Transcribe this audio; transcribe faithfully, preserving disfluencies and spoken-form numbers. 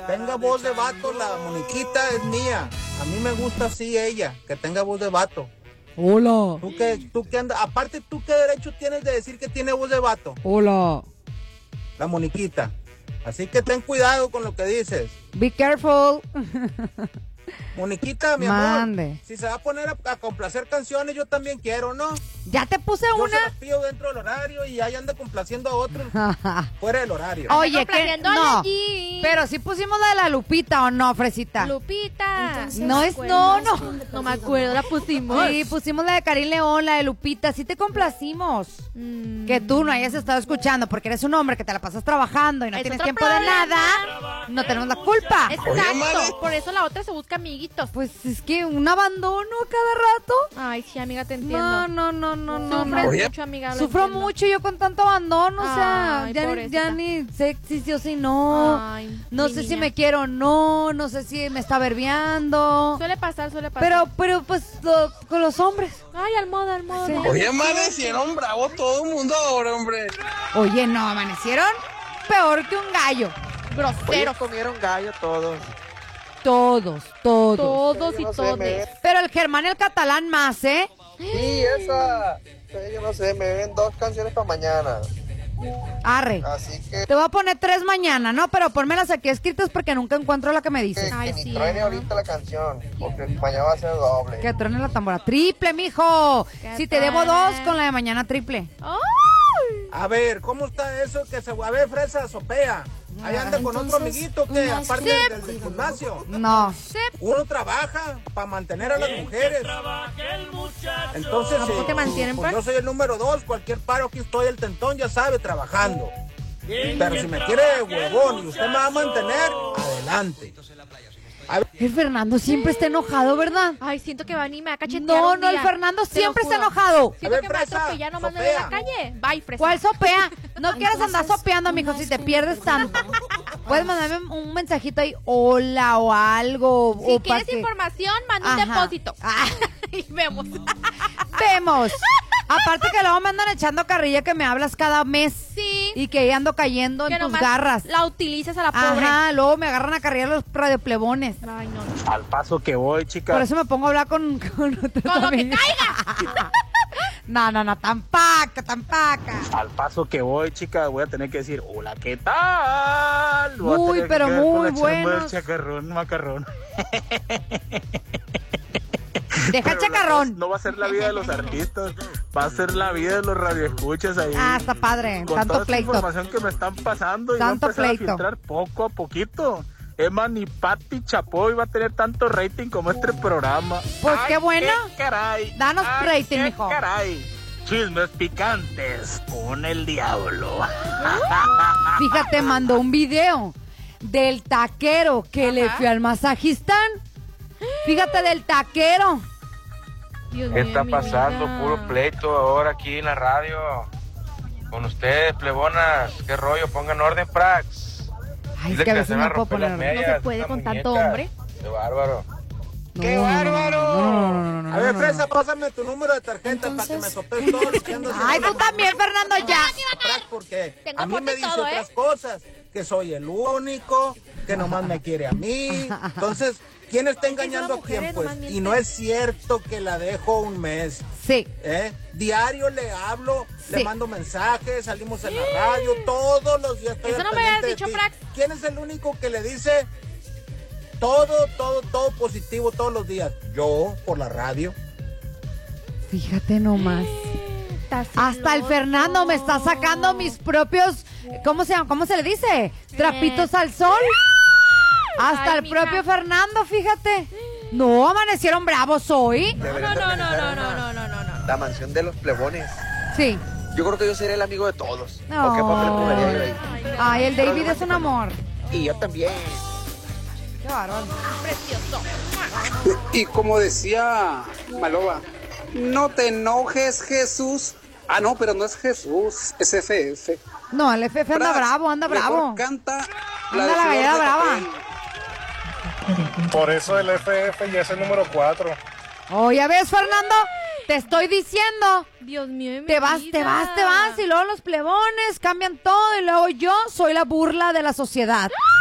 tenga voz de vato, la Moniquita es mía. A mí me gusta así ella, que tenga voz de vato. Hola. ¿Tú qué, tú qué andas? Aparte, ¿tú qué derecho tienes de decir que tiene voz de vato? Hola. La Moniquita. Así que ten cuidado con lo que dices. Be careful. Moniquita, mi Mande. amor, si se va a poner a, a complacer canciones, yo también quiero, ¿no? Ya te puse Yo una. se las pido dentro del horario y ahí anda complaciendo a otros fuera del horario. Oye, que complaciendo a no. la G. Pero sí pusimos la de la Lupita, ¿o no, Fresita? Lupita. No es, no, no. No me acuerdo, la pusimos. Sí, pusimos la de Karim León, la de Lupita, sí te complacimos. Mm. Que tú no hayas estado escuchando porque eres un hombre que te la pasas trabajando y no Es tienes otro tiempo de problema. nada. No tenemos la culpa. Exacto. Por eso la otra se busca amiguitos. Pues es que un abandono cada rato. Ay, sí, amiga, te entiendo. No, no, no, no, no. Sufres no. Oye. mucho, amiga. lo Sufro entiendo. mucho yo con tanto abandono, o sea, Ay, ya, ni, pobrecita. ya ni sé si sí o si no. Ay, no mi sé si niña. me quiero o no, no sé si me está verbiando. Suele pasar, suele pasar. Pero, pero pues lo- con los hombres. Ay, al modo, al modo. Sí. no. Oye, amanecieron bravo todo el mundo ahora, hombre. Oye, no, amanecieron peor que un gallo. Grosero. comieron gallo todos. Todos, todos. Todos y Yo no sé, todes. me- Pero el germán y el catalán más, ¿eh? Sí, esa. Sí, yo no sé, me ven dos canciones para mañana. Arre. Así que, Te voy a poner tres mañana, ¿no? Pero ponmelas aquí escritas porque nunca encuentro la que me que, dices. Ay, que ni sí, truene ¿no? ahorita la canción, porque mañana va a ser doble. Que truene la tambora. Triple, mijo. Que Si te debo dos, truene. con la de mañana triple. Ay. A ver, ¿cómo está eso que se... A ver, Fresa, sopea. Ahí anda con otro amiguito que, aparte del, del gimnasio, No. uno trabaja para mantener a las mujeres. Entonces, ¿A poco sí, te mantienen, pues pues? yo soy el número dos, cualquier paro aquí estoy, el tentón ya sabe, trabajando. Pero si me quiere huevón y usted me va a mantener, adelante. A ver, El Fernando siempre está enojado, ¿verdad? Ay, siento que va a venir y me va a cachetear No, un no, el día. Fernando Te lo siempre está juro. enojado. A Siento ver, que me va a Fresa, atropellar nomás me ve en la sopea. calle. Bye, Fresa. ¿Cuál sopea? No quieras andar sopeando, mijo, si te pierdes tanto. Puedes mandarme un mensajito ahí, hola o algo. Si o pa' quieres que- información, manda un Ajá. depósito. Ah, Y vemos. vemos. Aparte que luego me andan echando carrilla que me hablas cada mes. Sí. Y que ya ando cayendo Que en tus nomás garras. la utilizas a la pobre. Ajá, luego me agarran a carrilla los radioplebones. Ay, no, no. al paso que voy, chica. Por eso me pongo a hablar con, con otro Con lo que amigo. caiga. No, no, no, tan paca, tan paca. Al paso que voy, chica, voy a tener que decir, hola, ¿qué tal? Voy a Muy, tener que pero quedar con muy la chamba del buenos. chacarrón, macarrón. Deja Pero la chacarrón. voz no va a ser la vida de los artistas, va a ser la vida de los radioescuchas ahí. Ah, está padre. Con Tanto toda esta pleito. información que me están pasando y Tanto va a empezar pleito. a filtrar poco a poquito. Emma ni Patti Chapoy va a tener tanto rating como este programa. Pues Ay, qué bueno. caray. Danos Ay, rating, qué mijo. caray. Chismes picantes con el diablo. Fíjate, mandó un video del taquero que le Ajá. fue al masajistán. Fíjate del taquero. Dios ¿Qué mío, está mi pasando? vida. Puro pleito ahora aquí en la radio. Con ustedes, plebonas. ¿Qué rollo? Pongan orden, prax. Ay, es Dile que a se veces van no a puedo romper las poner. medias, No se puede esta con tanto muñeca. hombre. Qué bárbaro. ¡Qué No, bárbaro! no, no, no, no, no, A ver, no, Fresa, pásame tu número de tarjeta para que me sopes todo lo que andas Ay, tú también, Fernando, ya. Porque Tengo a mí foto me y dice todo, otras ¿eh? cosas, que soy el único, que nomás me quiere a mí. Entonces, ¿quién está engañando a mujeres quién? Pues, nomás y mienten. no es cierto que la dejo un mes. Sí. ¿eh? Diario le hablo, Sí. le mando mensajes, salimos en la radio, todos los días estoy Eso al no me pendiente habías de dicho, ti. Frax. ¿Quién es el único que le dice todo, todo, todo positivo todos los días? Yo, por la radio. Fíjate nomás. Estás Hasta el celoso. Fernando me está sacando mis propios, ¿cómo se llama? ¿Cómo se le dice? Trapitos al sol. Hasta Ay, el mija. propio Fernando, fíjate. No, amanecieron bravos hoy. No, Deberían de no, no, no, organizar no, una- no, no, no, no. La mansión de los plebones. Sí. Yo creo que yo sería el amigo de todos. No. ¿O qué papel jugaría yo ahí? Ay, el David es un amor. Y yo también. Qué bárbaro. Precioso. Y como decía Maloba, no te enojes, Jesús. Ah, no, pero no es Jesús, es F F. No, el F F anda Frax, bravo, anda mejor bravo. Canta Anda de la Flor gallina de brava. Papel. Por eso el F F ya es el número cuatro. Oh, ya ves, Fernando, te estoy diciendo. Dios mío, mi Te vas, te vida. vas, te vas, y luego los plebones cambian todo, y luego yo soy la burla de la sociedad.